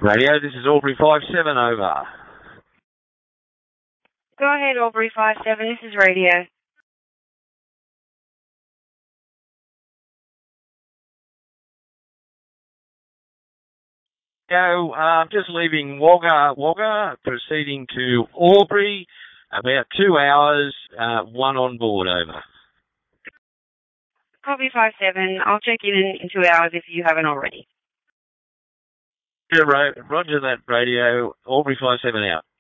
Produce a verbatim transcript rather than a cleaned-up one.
Radio, this is Albury five seven, over. Go ahead, Albury five seven, this is radio. Go, uh, just leaving Wagga, Wagga, proceeding to Albury, about two hours, uh, one on board, over. Copy five seven, I'll check in in two hours if you haven't already. Roger that, radio, Albury five seven out.